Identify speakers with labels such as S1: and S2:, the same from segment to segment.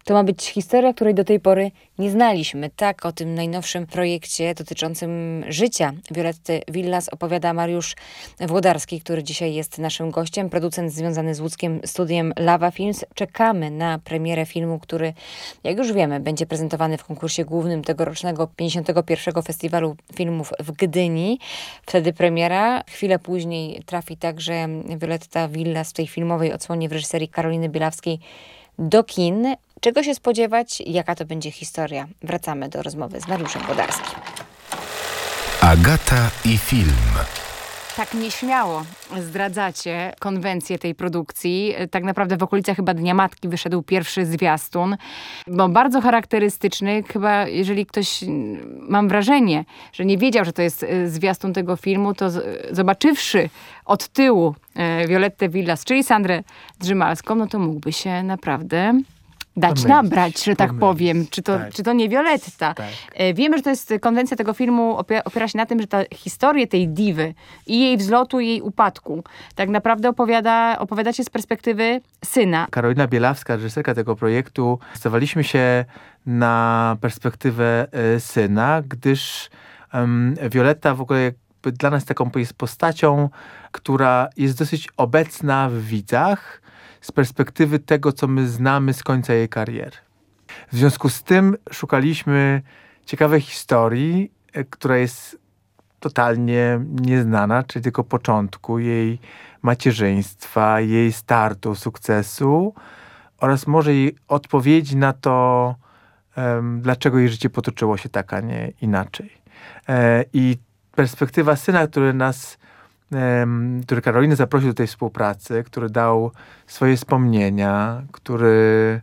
S1: To ma być historia, której do tej pory nie znaliśmy. Tak o tym najnowszym projekcie dotyczącym życia Violetty Villas opowiada Mariusz Włodarski, który dzisiaj jest naszym gościem, producent związany z łódzkim studiem Lawa Films. Czekamy na premierę filmu, który, jak już wiemy, będzie prezentowany w konkursie głównym tegorocznego 51. Festiwalu Filmów w Gdyni. Wtedy premiera. Chwilę później trafi także Violetta Villas w tej filmowej odsłonie w reżyserii Karoliny Bielawskiej do kin. Czego się spodziewać? Jaka to będzie historia? Wracamy do rozmowy z Mariuszem Włodarskim.
S2: Agata i film.
S1: Tak nieśmiało zdradzacie konwencję tej produkcji. Tak naprawdę w okolicach chyba Dnia Matki wyszedł pierwszy zwiastun, bo bardzo charakterystyczny. Chyba jeżeli ktoś, mam wrażenie, że nie wiedział, że to jest zwiastun tego filmu, to zobaczywszy od tyłu Violettę Villas, czyli Sandrę Drzymalską, no to mógłby się naprawdę dać nabrać, że tak powiem. Czy to nie Violetta? Tak. Wiemy, że to jest konwencja tego filmu, opiera się na tym, że ta historia tej diwy i jej wzlotu, i jej upadku tak naprawdę opowiadacie z perspektywy syna.
S3: Karolina Bielawska, reżyserka tego projektu, zdecydowaliśmy się na perspektywę syna, gdyż Violetta w ogóle jakby dla nas taką jest postacią, która jest dosyć obecna w widzach, z perspektywy tego, co my znamy z końca jej kariery. W związku z tym szukaliśmy ciekawej historii, która jest totalnie nieznana, czyli tylko początku jej macierzyństwa, jej startu, sukcesu oraz może jej odpowiedzi na to, dlaczego jej życie potoczyło się tak, a nie inaczej. I perspektywa syna, który Karolinę zaprosił do tej współpracy, który dał swoje wspomnienia, który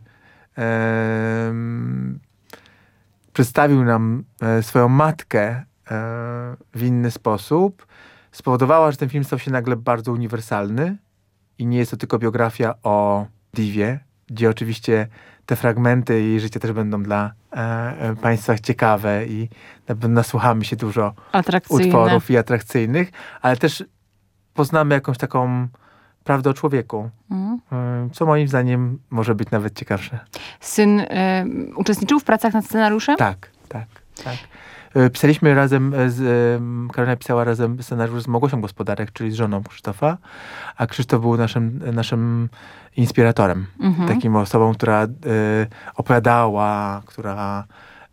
S3: przedstawił nam swoją matkę w inny sposób, spowodowała, że ten film stał się nagle bardzo uniwersalny i nie jest to tylko biografia o diwie, gdzie oczywiście te fragmenty jej życia też będą dla państwa ciekawe i na pewno nasłuchamy się dużo utworów i atrakcyjnych, ale też poznamy jakąś taką prawdę o człowieku, co moim zdaniem może być nawet ciekawsze.
S1: Syn uczestniczył w pracach nad scenariuszem?
S3: Tak. Pisaliśmy razem, Karolina pisała razem scenariusz z Małgosią Gospodarek, czyli z żoną Krzysztofa, a Krzysztof był naszym inspiratorem. Takim osobą, która opowiadała, która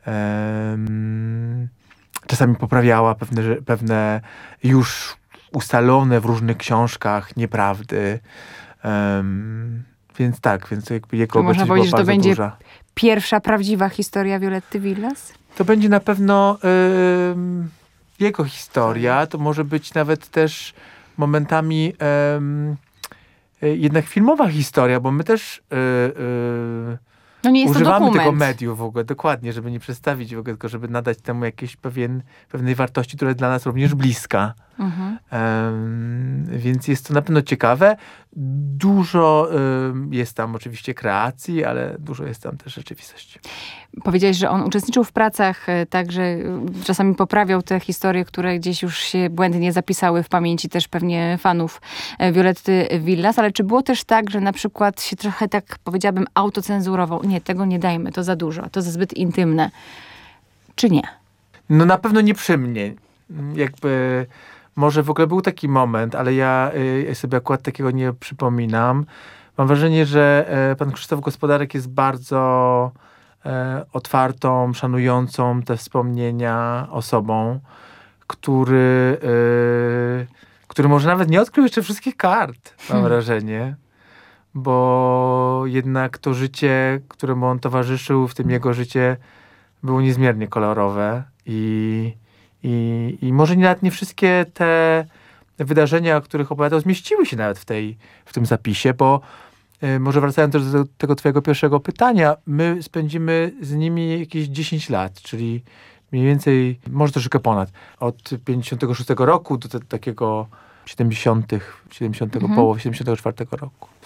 S3: czasami poprawiała pewne już ustalone w różnych książkach nieprawdy. Więc jakby jego
S1: można powiedzieć, że to będzie
S3: duża.
S1: Pierwsza prawdziwa historia Violetty Villas?
S3: To będzie na pewno jego historia. To może być nawet też momentami jednak filmowa historia, bo my też
S1: nie jest
S3: używamy
S1: to
S3: tego medium w ogóle, dokładnie, żeby nie przedstawić w ogóle, tylko żeby nadać temu jakieś pewnej wartości, która jest dla nas również bliska. Więc jest to na pewno ciekawe. Dużo jest tam oczywiście kreacji, ale dużo jest tam też rzeczywistości.
S1: Powiedziałeś, że on uczestniczył w pracach, także czasami poprawiał te historie, które gdzieś już się błędnie zapisały w pamięci też pewnie fanów Violetty Villas, ale czy było też tak, że na przykład się trochę tak, powiedziałabym, autocenzurował? Nie, tego nie dajmy, to za dużo, to za zbyt intymne. Czy nie?
S3: No na pewno nie przy mnie. Jakby może w ogóle był taki moment, ale ja sobie akurat takiego nie przypominam. Mam wrażenie, że pan Krzysztof Gospodarek jest bardzo otwartą, szanującą te wspomnienia osobą, który może nawet nie odkrył jeszcze wszystkich kart, mam wrażenie. Bo jednak to życie, któremu on towarzyszył, w tym jego życie, było niezmiernie kolorowe i może nawet nie wszystkie te wydarzenia, o których opowiadał, zmieściły się nawet w tym zapisie, bo może wracając też do tego twojego pierwszego pytania, my spędzimy z nimi jakieś 10 lat, czyli mniej więcej, może troszeczkę ponad, od 56 roku do takiego 70. połowy 74 roku.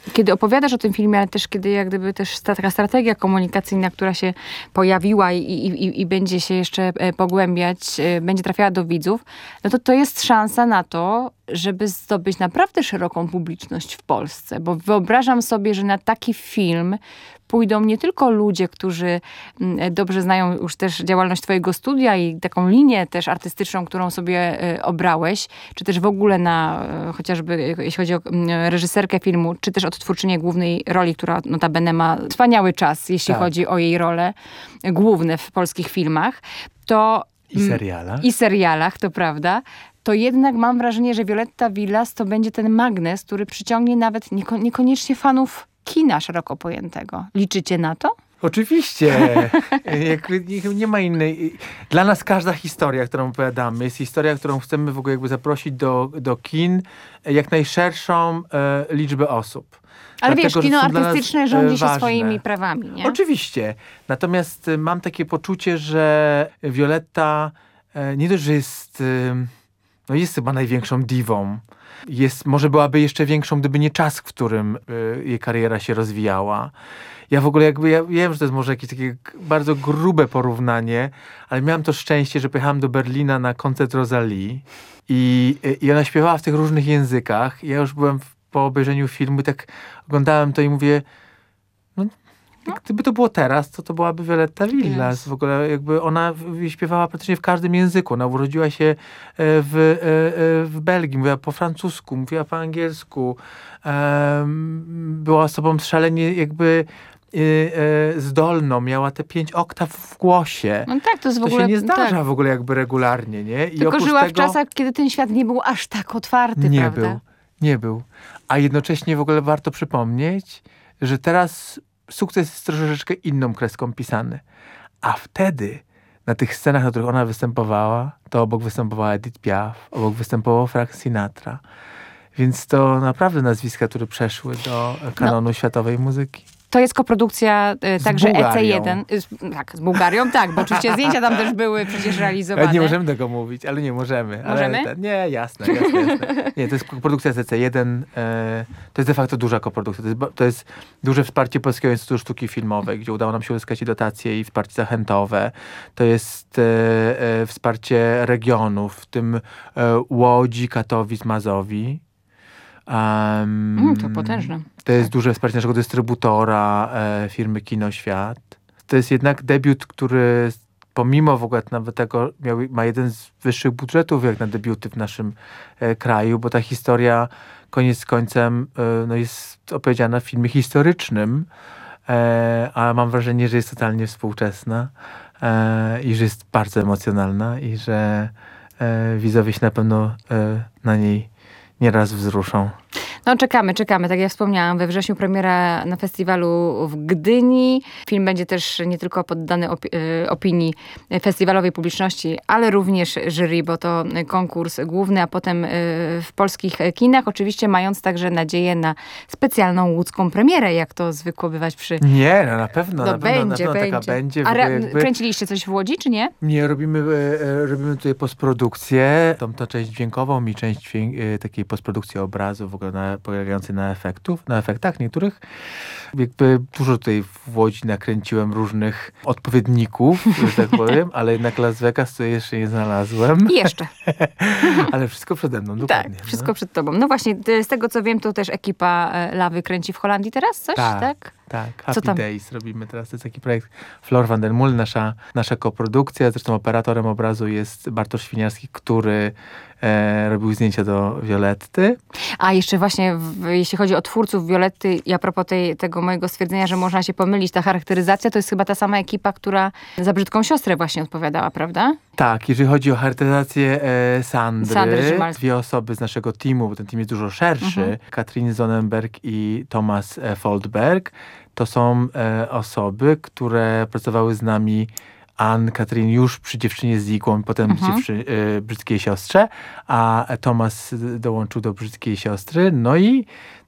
S1: Kiedy opowiadasz o tym filmie, ale też kiedy jak gdyby też taka strategia komunikacyjna, która się pojawiła i będzie się jeszcze pogłębiać, będzie trafiała do widzów, no to jest szansa na to, żeby zdobyć naprawdę szeroką publiczność w Polsce. Bo wyobrażam sobie, że na taki film pójdą nie tylko ludzie, którzy dobrze znają już też działalność twojego studia i taką linię też artystyczną, którą sobie obrałeś, czy też w ogóle na chociażby, jeśli chodzi o reżyserkę filmu, czy też odtwórczynię głównej roli, która notabene ma wspaniały czas, jeśli chodzi o jej role główne w polskich filmach, to...
S3: I
S1: serialach, to prawda. To jednak mam wrażenie, że Violetta Villas to będzie ten magnes, który przyciągnie nawet niekoniecznie fanów kina szeroko pojętego. Liczycie na to?
S3: Oczywiście. Nie ma innej. Dla nas każda historia, którą opowiadamy, jest historia, którą chcemy w ogóle jakby zaprosić do kin jak najszerszą liczbę osób.
S1: Ale
S3: Dlatego,
S1: wiesz, kino artystyczne rządzi się
S3: ważne.
S1: swoimi prawami, nie?
S3: Oczywiście. Natomiast mam takie poczucie, że Violetta nie dość, że jest chyba największą diwą. Może byłaby jeszcze większą, gdyby nie czas, w którym jej kariera się rozwijała. Ja w ogóle ja wiem, że to jest może jakieś takie bardzo grube porównanie, ale miałam to szczęście, że pojechałam do Berlina na koncert Rosalie i ona śpiewała w tych różnych językach. Ja już byłem po obejrzeniu filmu i tak oglądałem to i mówię, gdyby to było teraz, to byłaby Violetta Villas. W ogóle jakby ona śpiewała praktycznie w każdym języku. Ona urodziła się w Belgii, mówiła po francusku, mówiła po angielsku. Była osobą szalenie jakby zdolną, miała te 5 oktaw w głosie.
S1: No tak, to jest w ogóle...
S3: To się nie zdarza w ogóle jakby regularnie, nie? I
S1: tylko żyła w czasach, kiedy ten świat nie był aż tak otwarty, prawda?
S3: Nie był. A jednocześnie w ogóle warto przypomnieć, że teraz sukces jest troszeczkę inną kreską pisany. A wtedy na tych scenach, na których ona występowała, to obok występowała Edith Piaf, obok występował Frank Sinatra. Więc to naprawdę nazwiska, które przeszły do kanonu światowej muzyki.
S1: To jest koprodukcja także
S3: Bułgarią.
S1: EC1. Tak, z Bułgarią, tak, bo oczywiście zdjęcia tam też były przecież realizowane.
S3: Nie możemy tego mówić, ale nie możemy.
S1: Możemy?
S3: Nie, jasne. Nie, to jest koprodukcja z EC1. To jest de facto duża koprodukcja. To jest duże wsparcie Polskiego Instytutu Sztuki Filmowej, gdzie udało nam się uzyskać i dotacje, i wsparcie zachętowe. To jest wsparcie regionów, w tym Łodzi, Katowic, Mazowi.
S1: To potężne.
S3: To jest duże wsparcie naszego dystrybutora, firmy Kinoświat. To jest jednak debiut, który pomimo w ogóle nawet tego ma jeden z wyższych budżetów jak na debiuty w naszym kraju, bo ta historia koniec z końcem jest opowiedziana w filmie historycznym, a mam wrażenie, że jest totalnie współczesna i że jest bardzo emocjonalna i że widzowie się na pewno na niej nieraz wzruszą.
S1: No czekamy. Tak jak ja wspomniałam, we wrześniu premiera na festiwalu w Gdyni. Film będzie też nie tylko poddany opinii festiwalowej publiczności, ale również jury, bo to konkurs główny, a potem w polskich kinach. Oczywiście mając także nadzieję na specjalną łódzką premierę, jak to zwykło bywać przy...
S3: Nie, na pewno
S1: będzie.
S3: taka będzie.
S1: A kręciliście coś w Łodzi, czy nie?
S3: Nie, robimy tutaj postprodukcję, tą część dźwiękową i część takiej postprodukcji obrazu, w ogóle polegającej na efektach niektórych. Jakby dużo tutaj w Łodzi nakręciłem różnych odpowiedników, że tak powiem, ale jednak Las Vegas to jeszcze nie znalazłem.
S1: I jeszcze.
S3: Ale wszystko przede mną, dokładnie.
S1: Tak, wszystko przed tobą. No właśnie, z tego co wiem, to też ekipa Lawy kręci w Holandii teraz coś, tak?
S3: Tak, Happy Days robimy teraz. To jest taki projekt Floor van der Mul, nasza koprodukcja. Zresztą operatorem obrazu jest Bartosz Świniarski, który robił zdjęcia do Violetty.
S1: A jeszcze właśnie, jeśli chodzi o twórców Violetty i a propos tego mojego stwierdzenia, że można się pomylić, ta charakteryzacja to jest chyba ta sama ekipa, która za Brzydką siostrę właśnie odpowiadała, prawda?
S3: Tak, jeżeli chodzi o charakteryzację Sandry,
S1: Szymalskiej.
S3: 2 osoby z naszego teamu, bo ten team jest dużo szerszy, Katrin Sonnenberg i Thomas Foldberg, to są osoby, które pracowały z nami Katrin już przy Dziewczynie z igłą, potem Brzydkiej siostrze, a Tomasz dołączył do Brzydkiej siostry. No i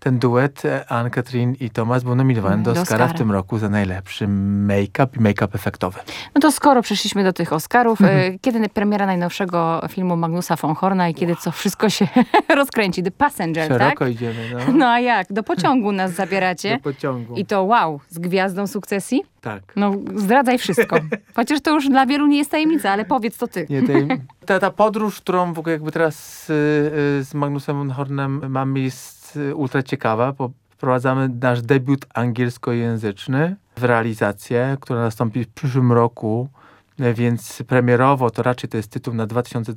S3: ten duet Anne-Catherine i Thomas był nominowany do Oscara w tym roku za najlepszy make-up i make-up efektowy.
S1: No to skoro przeszliśmy do tych Oscarów, kiedy premiera najnowszego filmu Magnusa von Horna i kiedy co wszystko się rozkręci? The Passenger,
S3: Szeroko
S1: tak?
S3: idziemy, no.
S1: No a jak? Do pociągu nas zabieracie.
S3: Do pociągu.
S1: I to wow, z gwiazdą sukcesji?
S3: Tak.
S1: No zdradzaj wszystko. Chociaż to już dla wielu nie jest tajemnica, ale powiedz to ty.
S3: Nie, ta podróż, którą w ogóle jakby teraz z Magnusem von Hornem mamy, jest ultra ciekawa, bo wprowadzamy nasz debiut angielskojęzyczny w realizację, która nastąpi w przyszłym roku, więc premierowo to raczej to jest tytuł na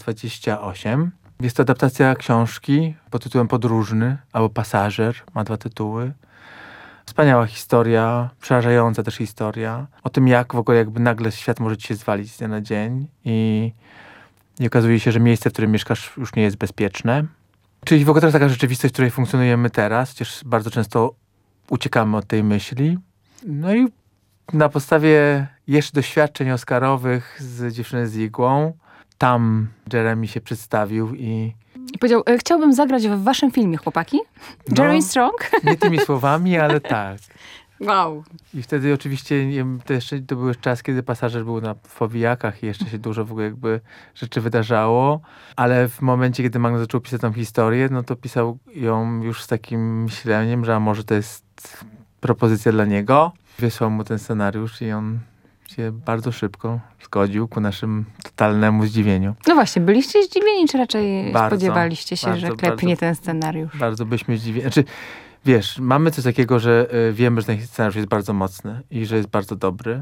S3: 2028. Jest to adaptacja książki pod tytułem Podróżny albo Pasażer, ma 2 tytuły. Wspaniała historia, przerażająca też historia o tym, jak w ogóle jakby nagle świat może ci się zwalić z dnia na dzień i okazuje się, że miejsce, w którym mieszkasz, już nie jest bezpieczne. Czyli w ogóle to jest taka rzeczywistość, w której funkcjonujemy teraz, chociaż bardzo często uciekamy od tej myśli. No i na podstawie jeszcze doświadczeń oscarowych z Dziewczyny z igłą, tam Jeremy się przedstawił i
S1: powiedział, chciałbym zagrać w waszym filmie, chłopaki. Jeremy Strong?
S3: Nie tymi słowami, ale tak.
S1: Wow.
S3: I wtedy oczywiście to był czas, kiedy Pasażer był w powijakach i jeszcze się dużo w ogóle jakby rzeczy wydarzało, ale w momencie, kiedy Magnus zaczął pisać tą historię, no to pisał ją już z takim myśleniem, że a może to jest propozycja dla niego. Wysłał mu ten scenariusz i on się bardzo szybko zgodził ku naszym totalnemu zdziwieniu.
S1: No właśnie, byliście zdziwieni, czy raczej
S3: Bardzo,
S1: spodziewaliście się, że klepnie ten scenariusz? Bardzo
S3: byliśmy zdziwieni. Znaczy, wiesz, mamy coś takiego, że wiemy, że ten scenariusz jest bardzo mocny i że jest bardzo dobry.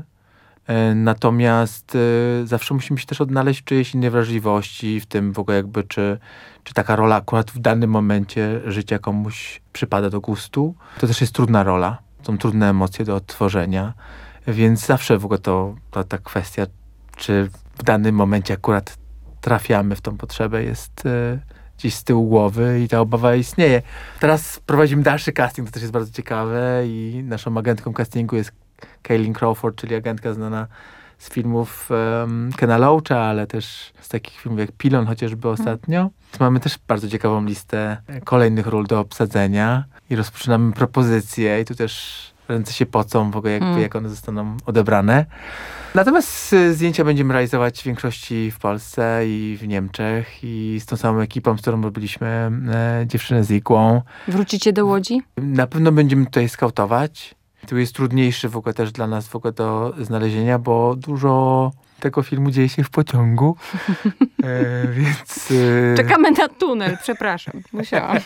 S3: Natomiast zawsze musimy się też odnaleźć w czyjejś innej wrażliwości, w tym w ogóle jakby, czy taka rola akurat w danym momencie życia komuś przypada do gustu. To też jest trudna rola. Są trudne emocje do odtworzenia. Więc zawsze w ogóle ta kwestia, czy w danym momencie akurat trafiamy w tą potrzebę, jest gdzieś z tyłu głowy i ta obawa istnieje. Teraz prowadzimy dalszy casting, to też jest bardzo ciekawe i naszą agentką castingu jest Kaylin Crawford, czyli agentka znana z filmów Kena Loacha, ale też z takich filmów jak Pilon chociażby ostatnio. Mamy też bardzo ciekawą listę kolejnych ról do obsadzenia i rozpoczynamy propozycje i tu też ręce się pocą w ogóle jakby jak one zostaną odebrane. Natomiast zdjęcia będziemy realizować w większości w Polsce i w Niemczech i z tą samą ekipą, z którą robiliśmy Dziewczynę z igłą.
S1: Wrócicie do Łodzi?
S3: Na pewno będziemy tutaj skautować. Tu jest trudniejszy w ogóle też dla nas w ogóle do znalezienia, bo dużo tego filmu dzieje się w pociągu. Więc...
S1: Czekamy na tunel, przepraszam. Musiałam.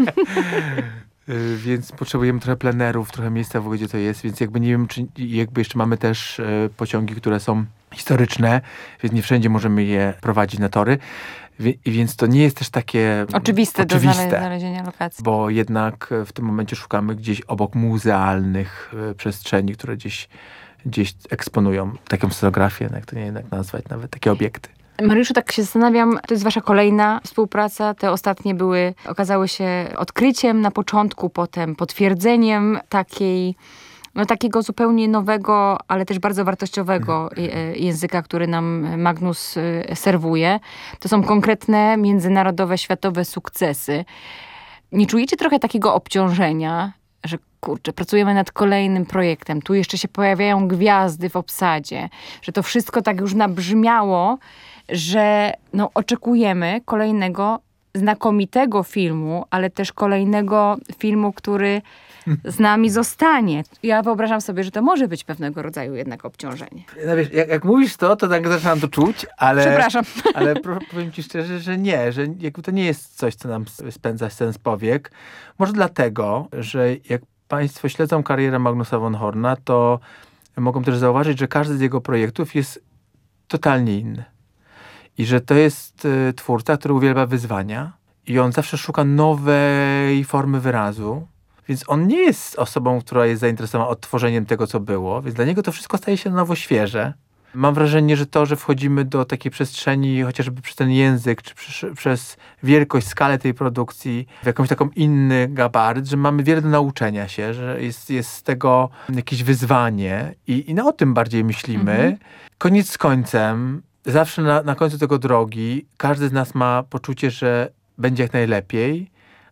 S3: Więc potrzebujemy trochę plenerów, trochę miejsca w ogóle, gdzie to jest, więc jakby nie wiem, czy jakby jeszcze mamy też pociągi, które są historyczne, więc nie wszędzie możemy je prowadzić na tory. Więc to nie jest też takie
S1: oczywiste do znalezienia lokacji.
S3: Bo jednak w tym momencie szukamy gdzieś obok muzealnych przestrzeni, które gdzieś eksponują taką scenografię, jak to nie jednak nazwać, nawet takie obiekty.
S1: Mariuszu, tak się zastanawiam, to jest wasza kolejna współpraca. Te ostatnie okazały się odkryciem na początku, potem potwierdzeniem takiego zupełnie nowego, ale też bardzo wartościowego języka, który nam Magnus serwuje. To są konkretne, międzynarodowe, światowe sukcesy. Nie czujecie trochę takiego obciążenia, że kurczę, pracujemy nad kolejnym projektem, tu jeszcze się pojawiają gwiazdy w obsadzie, że to wszystko tak już nabrzmiało, że oczekujemy kolejnego znakomitego filmu, ale też kolejnego filmu, który z nami zostanie. Ja wyobrażam sobie, że to może być pewnego rodzaju jednak obciążenie.
S3: No wiesz, jak mówisz to tak zaczynam to czuć, ale...
S1: Przepraszam.
S3: Ale powiem ci szczerze, że nie, że jakby to nie jest coś, co nam spędza sens powiek. Może dlatego, że jak państwo śledzą karierę Magnusa von Horna, to mogą też zauważyć, że każdy z jego projektów jest totalnie inny. I że to jest twórca, który uwielbia wyzwania i on zawsze szuka nowej formy wyrazu. Więc on nie jest osobą, która jest zainteresowana odtworzeniem tego, co było. Więc dla niego to wszystko staje się na nowo świeże. Mam wrażenie, że to, że wchodzimy do takiej przestrzeni, chociażby przez ten język, czy przez wielkość, skalę tej produkcji, w jakąś taką inny gabaryt, że mamy wiele do nauczenia się, że jest z tego jakieś wyzwanie i o tym bardziej myślimy. Koniec z końcem, zawsze na końcu tego drogi każdy z nas ma poczucie, że będzie jak najlepiej,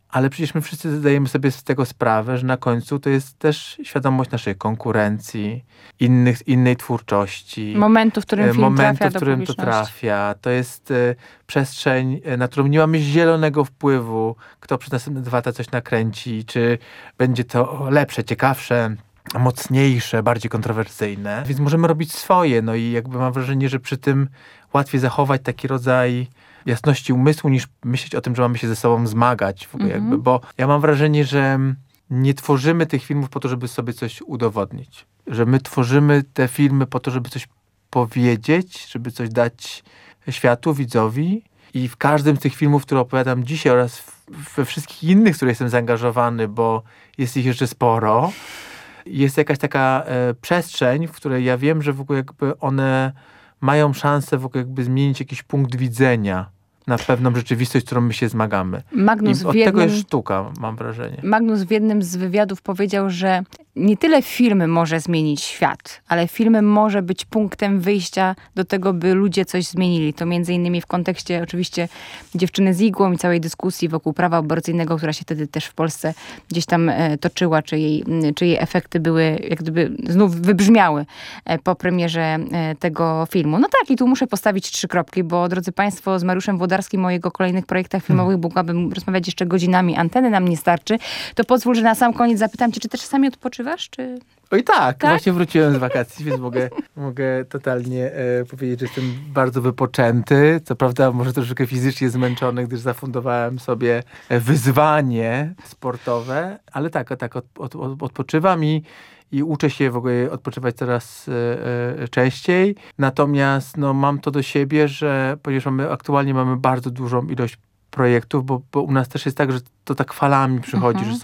S3: ale przecież my wszyscy zdajemy sobie z tego sprawę, że na końcu to jest też świadomość naszej konkurencji, innej twórczości.
S1: Momentu, w którym film trafia do
S3: w którym to
S1: publiczności.
S3: trafia. To jest przestrzeń, na którą nie mamy zielonego wpływu, kto przez następne 2 lata coś nakręci, czy będzie to lepsze, ciekawsze, mocniejsze, bardziej kontrowersyjne. Więc możemy robić swoje. No i jakby mam wrażenie, że przy tym łatwiej zachować taki rodzaj jasności umysłu, niż myśleć o tym, że mamy się ze sobą zmagać. W ogóle jakby, bo ja mam wrażenie, że nie tworzymy tych filmów po to, żeby sobie coś udowodnić. Że my tworzymy te filmy po to, żeby coś powiedzieć, żeby coś dać światu, widzowi. I w każdym z tych filmów, które opowiadam dzisiaj oraz we wszystkich innych, w które jestem zaangażowany, bo jest ich jeszcze sporo, jest jakaś taka przestrzeń, w której ja wiem, że w ogóle jakby one mają szansę w ogóle jakby zmienić jakiś punkt widzenia na pewną rzeczywistość, z którą my się zmagamy. I od tego jest sztuka, mam wrażenie.
S1: Magnus w jednym z wywiadów powiedział, że nie tyle film może zmienić świat, ale film może być punktem wyjścia do tego, by ludzie coś zmienili. To między innymi w kontekście oczywiście dziewczyny z igłą i całej dyskusji wokół prawa aborcyjnego, która się wtedy też w Polsce gdzieś tam toczyła, czy jej efekty były, jak gdyby znów wybrzmiały po premierze tego filmu. No tak, i tu muszę postawić 3 kropki, bo drodzy państwo, z Mariuszem Włodarskim o jego kolejnych projektach filmowych mogłabym rozmawiać jeszcze godzinami. Anteny nam nie starczy. To pozwól, że na sam koniec zapytam cię, czy też czasami odpoczywasz? Czy...
S3: Oj tak, właśnie wróciłem z wakacji, więc mogę totalnie powiedzieć, że jestem bardzo wypoczęty. Co prawda może troszeczkę fizycznie zmęczony, gdyż zafundowałem sobie wyzwanie sportowe, ale tak odpoczywam i uczę się w ogóle odpoczywać coraz częściej. Natomiast no, mam to do siebie, że ponieważ aktualnie mamy bardzo dużą ilość projektów, bo u nas też jest tak, że to tak falami przychodzi, że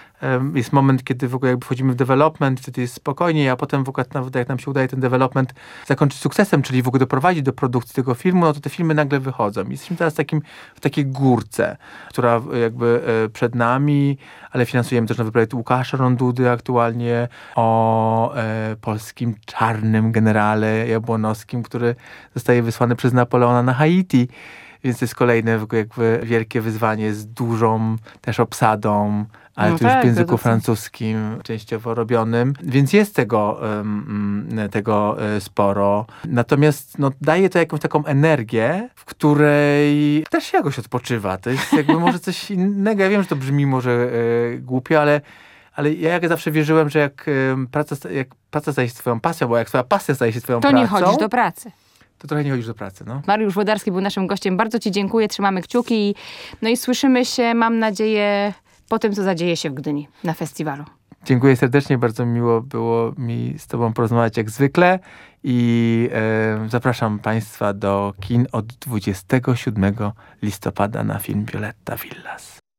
S3: jest moment, kiedy w ogóle jakby wchodzimy w development, wtedy jest spokojniej, a potem w ogóle nawet jak nam się udaje ten development zakończyć sukcesem, czyli w ogóle doprowadzić do produkcji tego filmu, no to te filmy nagle wychodzą. Jesteśmy teraz w takiej górce, która jakby przed nami, ale finansujemy też nowy projekt Łukasza Rondudy aktualnie o polskim czarnym generale Jabłonowskim, który zostaje wysłany przez Napoleona na Haiti. Więc to jest kolejne jakby wielkie wyzwanie z dużą też obsadą, ale
S1: no
S3: to już
S1: tak,
S3: w języku francuskim częściowo robionym. Więc jest tego sporo. Natomiast no, daje to jakąś taką energię, w której też się jakoś odpoczywa. To jest jakby może coś innego. Ja wiem, że to brzmi może głupio, ale ja jak zawsze wierzyłem, że jak praca staje się twoją pasją, bo jak twoja pasja staje się twoją pracą,
S1: to nie chodzisz do pracy.
S3: To trochę nie chodzisz do pracy, no.
S1: Mariusz Włodarski był naszym gościem. Bardzo ci dziękuję, trzymamy kciuki. No i słyszymy się, mam nadzieję, po tym, co zadzieje się w Gdyni na festiwalu.
S3: Dziękuję serdecznie, bardzo miło było mi z tobą porozmawiać jak zwykle i zapraszam państwa do kin od 27 listopada na film Violetta Villas.